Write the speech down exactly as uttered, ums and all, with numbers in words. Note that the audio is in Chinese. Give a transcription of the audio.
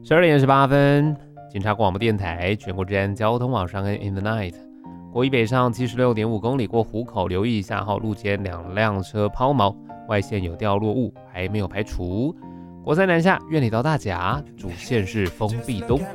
十二点十八分，警察广播电台全国治安交通网上跟 In the Night， 国一北上七十六点五公里过湖口，留意一下哈，路肩两辆车抛锚，外线有掉落物，还没有排除。国三南下，院里到大甲，主线是封闭东。